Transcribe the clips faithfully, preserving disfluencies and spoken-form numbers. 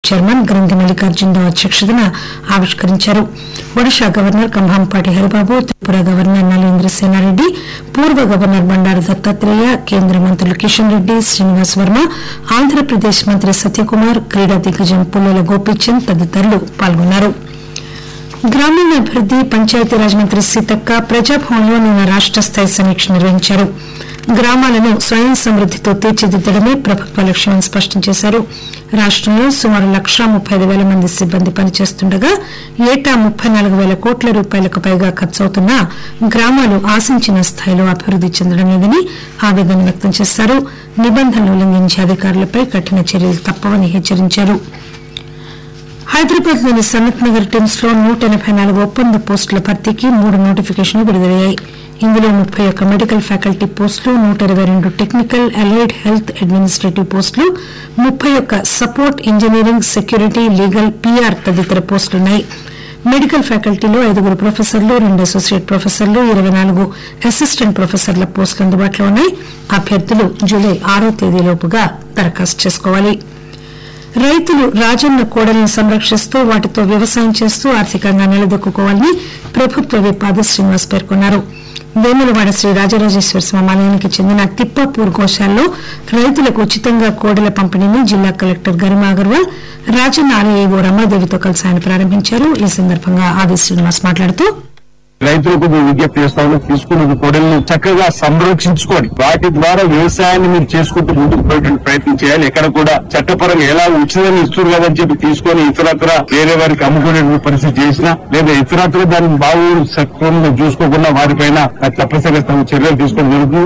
Chairman గ్రంథి మల్లికార్జునరావు అధ్యక్షతన ఆవిష్కరించారు. ఒడిషా గవర్నర్ కంభంపాటి హరిబాబు, త్రిపుర గవర్నర్ నరేంద్ర సేనారెడ్డి, పూర్వ గవర్నర్ బండారు దత్తాత్రేయ, కేంద్ర మంత్రులు కిషన్ రెడ్డి, శ్రీనివాస్ వర్మ, ఆంధ్రప్రదేశ్ మంత్రి సత్యకుమార్, క్రీడా దిగ్గజం పుల్లెల గోపీచంద్ తదితరులు పాల్గొన్నారు. గ్రామీణాభివృద్ది పంచాయతీరాజ్ మంత్రి సీతక్క ప్రజాభవన్లో నిన్న రాష్ట స్థాయి సమీక్ష నిర్వహించారు. గ్రామాలను స్వయం సమృద్దితో తీర్చిదిద్దడమే ప్రభుత్వ లక్ష్యమని స్పష్టం చేశారు. రాష్టంలో సుమారు లక్షా ముప్పై ఐదు వేల మంది సిబ్బంది పనిచేస్తుండగా ఏటా ముప్పై నాలుగు వేల కోట్ల రూపాయలకు పైగా ఖర్చవుతున్నా గ్రామాలు ఆశించిన స్థాయిలో అభివృద్ది చెందడం లేదని ఆవేదన వ్యక్తం చేశారు. నిబంధనలు ఉల్లంఘించే అధికారులపై కఠిన చర్యలు తప్పవని హెచ్చరించారు. హైదరాబాద్ లోని సనత్ నగర్ టిమ్స్ లో నూట ఎనబై నాలుగు ఒప్పంద పోస్టుల భర్తీకి మూడు నోటిఫికేషన్లు విడుదలయ్యాయి. ఇందులో ముప్పై ఒక్క మెడికల్ ఫ్యాకల్టీ పోస్టులు, నూట ఇరవై రెండు టెక్నికల్, అలైడ్ హెల్త్ అడ్మినిస్ట్రేటివ్ పోస్టులు, ముప్పై ఒక్క support engineering, security, legal, PR తదితర పోస్టులున్నాయి. మెడికల్ ఫ్యాకల్టీలో ఐదుగురు ప్రొఫెసర్లు, రెండు అసోసియేట్ ప్రొఫెసర్లు, ఇరవై నాలుగు అసిస్టెంట్ ప్రొఫెసర్ల పోస్టులు అందుబాటులో ఉన్నాయి. అభ్యర్థులు జూలై ఆరో తేదీలోపుగా దరఖాస్తు చేసుకోవాలి. రైతులు రాజన్న కోడలను సంరక్షిస్తూ వాటితో వ్యవసాయం చేస్తూ ఆర్థికంగా నిలదొక్కుకోవాలని ప్రభుత్వ విప్ ఆది శ్రీనివాస్ పేర్కొన్నారు. వేములవాడ శ్రీ రాజరాజేశ్వర స్వామి ఆలయానికి చెందిన తిప్పాపూర్ గోశాలలో రైతులకు ఉచితంగా కోడల పంపిణీని జిల్లా కలెక్టర్ గరిమా అగర్వాల్, రాజన్న ఆలయ ఈవో రమాదేవితో కలిసి ఆయన ప్రారంభించారు. ఈ సందర్భంగా ఆది శ్రీనివాస్ మాట్లాడుతూ రైతులకు మేము విజ్ఞప్తి చేస్తాము, తీసుకున్న కోడలను చక్కగా సంరక్షించుకొని వాటి ద్వారా వ్యవసాయాన్ని మీరు చేసుకుంటూ ముందుకు పోయేటువంటి ప్రయత్నం చేయాలి. ఎక్కడ కూడా చట్టపరంగా ఎలా ఉచితంగా ఇస్తున్నారు కదని చెప్పి తీసుకొని ఇతరత్ర వేరే వారికి అమ్ముకునే పరిస్థితి చేసినా లేదా ఇతరత్ర దాన్ని బాగు సక్రమంగా చూసుకోకుండా వారిపైన తప్పనిసరిగా చర్యలు తీసుకోవడం జరుగుతుంది.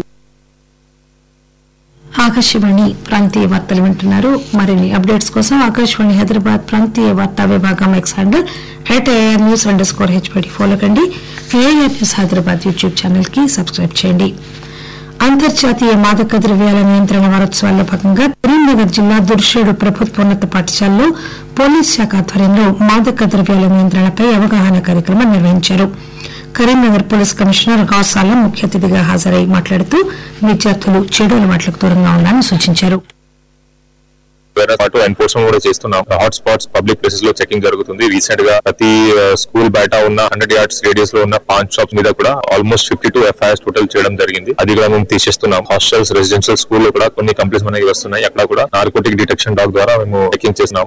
ఆకాశవాణి ప్రాంతీయ వార్తలు వింటున్నారు. మరిన్ని అప్డేట్స్ కోసం ఆకాశవాణి హైదరాబాద్ ప్రాంతీయ వార్తా విభాగం X handle at AR news under score హెచ్పడి follow కండి. AR news Hyderabad YouTube channel కి సబ్స్క్రైబ్ చేయండి. అంతర్జాతీయ మాదక ద్రవ్యాల నియంత్రణ వారోత్సవాల్లో భాగంగా కరీంనగర్ జిల్లా దుర్షేడు ప్రభుత్వోన్నత పాఠశాలలో పోలీస్ శాఖ ఆధ్వర్యంలో మాదక ద్రవ్యాల నియంత్రణపై అవగాహన కార్యక్రమం నిర్వహించారు. కరీంనగర్ పోలీస్ కమిషనర్ గౌసాలం ముఖ్య అతిథిగా హాజరై మాట్లాడుతూ విద్యార్థులు చెడు అలవాట్లకు దూరంగా ఉండాలని సూచించారు. పాటు ఎన్ఫోర్స్మెంట్ కూడా చేస్తున్నాం. హాట్ స్పాట్స్ పబ్లిక్ ప్లేసెస్ లో చెకింగ్ జరుగుతుంది. రీసెంట్ గా ప్రతి స్కూల్ బయట ఉన్న హండ్రెడ్ యార్డ్స్ రేడియస్ లో ఉన్న పాన్ షాప్స్ మీద కూడా almost fifty two FIRs total చేయడం జరిగింది. అది కూడా మేము తీసేస్తున్నాం. హాస్టల్స్, రెసిడెన్షియల్ స్కూల్ లో కూడా కొన్ని కంప్లైంట్స్ మనకి వస్తున్నాయి. అక్కడ కూడా నార్కోటిక్ డిటెక్షన్ డాగ్ ద్వారా మేము చెకింగ్ చేస్తున్నాము.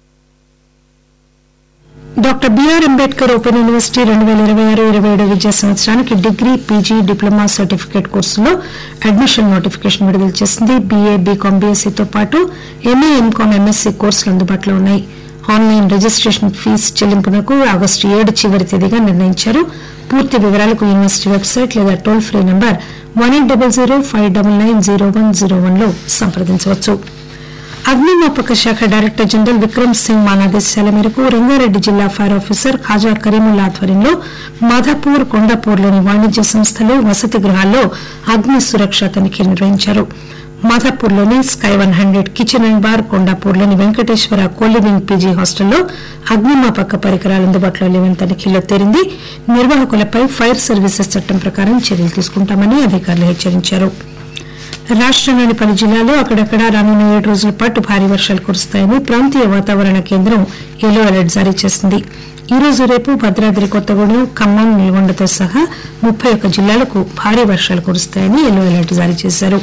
Doctor BR Ambedkar open university రెండు వేల ఇరవై ఆరు ఇరవై ఏడు విద్యా సంవత్సరానికి డిగ్రీ, పీజీ, డిప్లొమా, సర్టిఫికేట్ కోర్సులో అడ్మిషన్ నోటిఫికేషన్ విడుదల చేసింది. బీఏ, బీకాం, బీఎస్సీతో పాటు ఎంఏ, ఎంకాం, ఎంఎస్సీ కోర్సులు అందుబాటులో ఉన్నాయి. ఆన్లైన్ రిజిస్ట్రేషన్ ఫీజు చెల్లింపునకు ఆగస్టు ఏడు చివరి తేదీగా నిర్ణయించారు. పూర్తి వివరాలకు యూనివర్సిటీ వెబ్సైట్ లేదా toll free number one eight double zero five double nine zero one zero one లో సంప్రదించవచ్చు. అగ్నిమాపక శాఖ డైరెక్టర్ జనరల్ విక్రమ్ సింగ్ మాన్ ఆదేశాల మేరకు రంగారెడ్డి జిల్లా ఫైర్ ఆఫీసర్ ఖాజా కరీముల్లా ఆధ్వర్యంలో మాధాపూర్, కొండాపూర్లోని వాణిజ్య సంస్థలు, వసతి గృహాల్లో అగ్ని సురక్ష తనిఖీలు నిర్వహించారు. మాధాపూర్లోని sky one hundred kitchen and bar, కొండాపూర్లోని Venkateswara coliving PG హాస్టల్లో అగ్నిమాపక పరికరాలు అందుబాటులో లేవని తనిఖీల్లో తేలింది. నిర్వాహకులపై ఫైర్ సర్వీసెస్ చట్టం ప్రకారం చర్యలు తీసుకుంటామని అధికారులు హెచ్చరించారు. రాష్టంలోని పలు జిల్లాల్లో అక్కడక్కడ రానున్న ఏడు రోజుల పాటు భారీ వర్షాలు కురుస్తాయని ప్రాంతీయ వాతావరణ కేంద్రం ఎల్లో అలర్ట్ జారీ చేసింది. ఈ రోజు, రేపు భద్రాద్రి కొత్తగూడెం, ఖమ్మం, నల్గొండతో సహా ముప్పై ఒక్క జిల్లాలకు భారీ వర్షాలు కురుస్తాయని ఎల్లో అలర్ట్ జారీ చేశారు.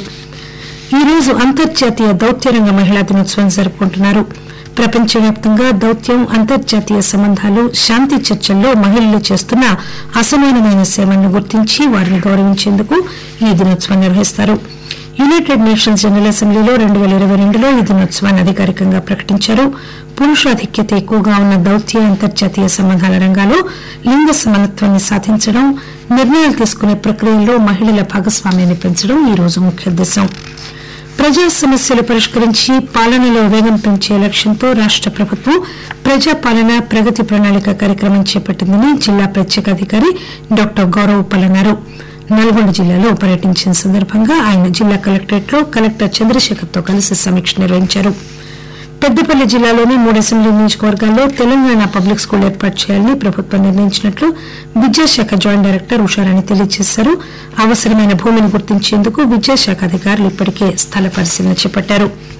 ఈ రోజు అంతర్జాతీయ దౌత్యరంగ మహిళా దినోత్సవం జరుపుకుంటున్నారు. ప్రపంచవ్యాప్తంగా దౌత్యం, అంతర్జాతీయ సంబంధాలు, శాంతి చర్చల్లో మహిళలు చేస్తున్న అసమానమైన సేవలను గుర్తించి వారిని గౌరవించేందుకు ఈ దినోత్సవం నిర్వహిస్తారు. యునైటెడ్ నేషన్స్ జనరల్ అసెంబ్లీలో రెండు వేల ఇరవై రెండులో ఈ దినోత్సవాన్ని అధికారికంగా ప్రకటించారు. పురుషాధిక్యత ఎక్కువగా ఉన్న దౌత్య, అంతర్జాతీయ సంబంధాల రంగాల్లో లింగ సమానత్వాన్ని సాధించడం, నిర్ణయాలు తీసుకునే ప్రక్రియల్లో మహిళల భాగస్వామ్యాన్ని పెంచడం ఈ రోజు ముఖ్య ఉద్దేశం. ప్రజా సమస్యలు పరిష్కరించి పాలనలో వేగం పెంచే లక్ష్యంతో రాష్ట ప్రభుత్వం ప్రజాపాలన ప్రగతి ప్రణాళిక కార్యక్రమం చేపట్టిందని జిల్లా ప్రత్యేక అధికారి డాక్టర్ గౌరవ్ ఉప్పల్ అన్నారు. నల్గొండ జిల్లాలో పర్యటించిన సందర్భంగా ఆయన జిల్లా కలెక్టరేట్ లో కలెక్టర్ చంద్రశేఖర్ తో కలిసి సమీక్ష నిర్వహించారు. పెద్దపల్లి జిల్లాలోని మూడు అసెంబ్లీ నియోజకవర్గాల్లో తెలంగాణ పబ్లిక్ స్కూల్ ఏర్పాటు చేయాలని ప్రభుత్వం నిర్ణయించినట్లు విద్యాశాఖ జాయింట్ డైరెక్టర్ ఉషారాణి తెలియజేశారు. అవసరమైన భూమిని గుర్తించేందుకు విద్యాశాఖ అధికారులు ఇప్పటికే స్థల పరిశీలన చేపట్టారు.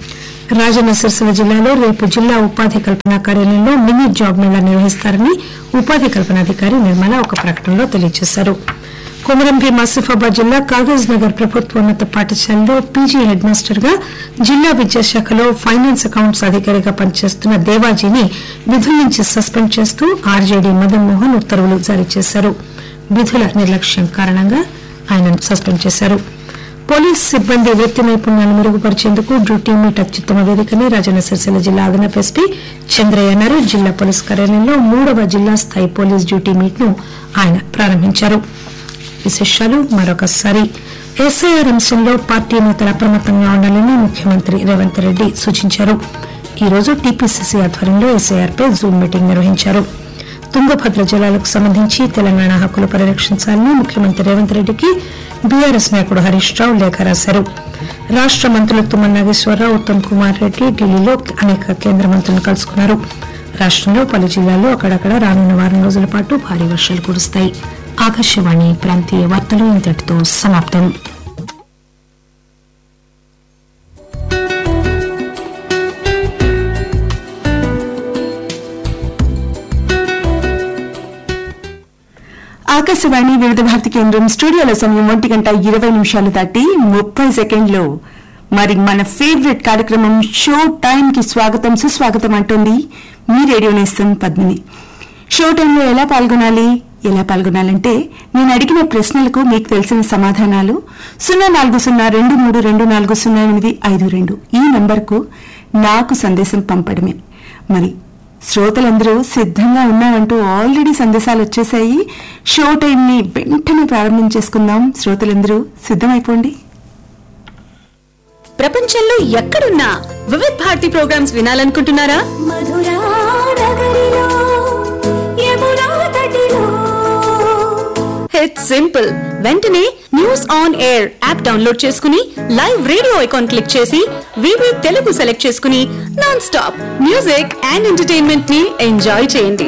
రాజన్న సిరిసిల్ల జిల్లాలో రేపు జిల్లా ఉపాధి కల్పన కార్యాలయంలో మినీ జాబ్ మేళా నిర్వహిస్తారని ఉపాధి కల్పనాధికారి నిర్మల ఒక ప్రకటనలో తెలియజేశారు. కొమరం భీం ఆసిఫాబాద్ జిల్లా కాగజ్ నగర్ ప్రభుత్వోన్నత పాఠశాలలో పీజీ హెడ్ మాస్టర్ గా జిల్లా విద్యాశాఖలో ఫైనాన్స్ అకౌంట్స్ అధికారిగా పనిచేస్తున్న దేవాజీని విధుల నుంచి సస్పెండ్ చేస్తూ ఆర్జేడీ మదన్ మోహన్ ఉత్తర్వులు జారీ చేశారు. విధుల నిర్లక్ష్యం కారణంగా ఆయనను సస్పెండ్ చేశారు. పోలీసు సిబ్బంది వృత్తి నైపుణ్యాన్ని మెరుగుపరిచేందుకు డ్యూటీ మీట్ అత్యుత్తమ వేదికని రాజన్న సిరిసిల్ల జిల్లా అదనపు ఎస్పీ చంద్రయ్య అన్నారు. జిల్లా పోలీసు కార్యాలయంలో మూడవ జిల్లా స్థాయి పోలీస్ డ్యూటీ మీట్ ను ఆయన ప్రారంభించారు. విశేషాలు మరొకసారి. ఎస్ఐఆర్ అంశంలో పార్టీ నేతలు అప్రమత్తంగా ఉండాలని ముఖ్యమంత్రి రేవంత్ రెడ్డి సూచించారు. ఈ రోజు టీపీసీసీ ఆధ్వర్యంలో ఎస్ఐఆర్ పై జూమ్ మీటింగ్ నిర్వహించారు. తుంగభద్ర జలాలకు సంబంధించి తెలంగాణ హక్కులు పరిరక్షించాలని ముఖ్యమంత్రి రేవంత్ రెడ్డికి బీఆర్ఎస్ నాయకుడు హరీష్ రావు లేఖ రాశారు. రాష్ట మంత్రులు తుమ్మల నాగేశ్వరరావు, ఉత్తమ్ కుమార్ రెడ్డి ఢిల్లీలో అనేక కేంద్ర మంత్రులను కలుసుకున్నారు. రాష్టంలో పలు జిల్లాల్లో అక్కడక్కడ రానున్న వారం రోజుల పాటు భారీ వర్షాలు కురుస్తాయి. ఆకాశవాణి ప్రాంతీయ వార్తలు ఇంతటితో సమాప్తం. ఆకాశవాణి వివిధ భారతి కేంద్రం స్టూడియోలో సమయం ఒంటి గంట ఇరవై నిమిషాలు దాటి ముప్పై సెకండ్లు. మరి మన ఫేవరెట్ కార్యక్రమం షో టైం కి స్వాగతం సుస్వాగతం అంటోంది మీ రేడియో నేస్తం పద్మిని. షో టైంలో ఎలా పాల్గొనాలి ఎలా పాల్గొనాలంటే నేను అడిగిన ప్రశ్నలకు మీకు తెలిసిన సమాధానాలు సున్నా నాలుగు సున్నా రెండు మూడు రెండు నాలుగు సున్నా ఎనిమిది ఐదు రెండు ఈ నంబర్కు నాకు సందేశం పంపడమే. మరి శ్రోతలందరూ సిద్ధంగా ఉన్నామంటూ ఆల్రెడీ సందేశాలు వచ్చేసాయి. షో టైం ని వెంటనే ప్రారంభించేసుకుందాం. శ్రోతలందరూ సిద్ధమైపోండి. ప్రపంచంలో ఎక్కడున్నా Vividh Bharati programmes వినాలనుకుంటున్నారా? It's simple. వెంటనే news on air app download చేసుకుని లైవ్ రేడియో ఐకాన్ క్లిక్ చేసి వివి తెలుగు సెలెక్ట్ చేసుకుని non stop music and entertainment ని ఎంజాయ్ చేయండి.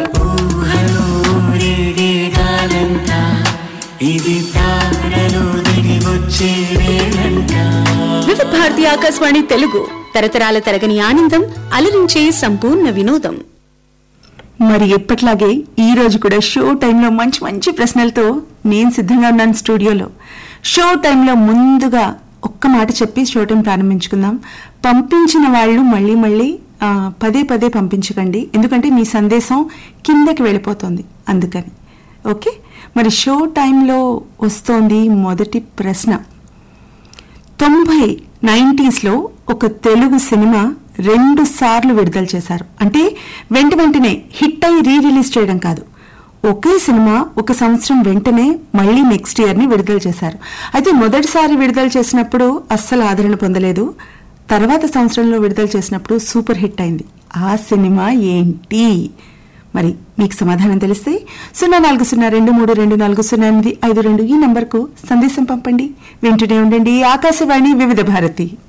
వివిధ భారతి ఆకాశవాణి తెలుగు తరతరాల తరగని ఆనందం అలరించే సంపూర్ణ వినోదం. మరి ఎప్పట్లాగే ఈ రోజు కూడా షో టైంలో మంచి మంచి ప్రశ్నలతో నేను సిద్ధంగా ఉన్నాను స్టూడియోలో. షో టైంలో ముందుగా ఒక్క మాట చెప్పి షో టైం ప్రారంభించుకుందాం. పంపించిన వాళ్ళు మళ్ళీ మళ్ళీ పదే పదే పంపించకండి, ఎందుకంటే మీ సందేశం కిందకి వెళ్ళిపోతుంది అందుకని. ఓకే, మరి షో టైంలో వస్తోంది మొదటి ప్రశ్న. తొంభై నైంటీస్లో ఒక తెలుగు సినిమా రెండు సార్లు విడుదల చేశారు. అంటే వెంట వెంటనే హిట్ అయి రీ రిలీజ్ చేయడం కాదు, ఒకే సినిమా ఒక సంవత్సరం వెంటనే మళ్లీ నెక్స్ట్ ఇయర్ ని విడుదల చేశారు. అయితే మొదటిసారి విడుదల చేసినప్పుడు అస్సలు ఆదరణ పొందలేదు, తర్వాత సంవత్సరంలో విడుదల చేసినప్పుడు సూపర్ హిట్ అయింది. ఆ సినిమా ఏంటి? మరి మీకు సమాధానం తెలిస్తే సున్నా నాలుగు సున్నా రెండు మూడు రెండు నాలుగు సున్నా ఎనిమిది ఐదు రెండు ఈ నంబర్కు సందేశం పంపండి. వింటూనే ఉండండి ఆకాశవాణి వివిధ భారతి.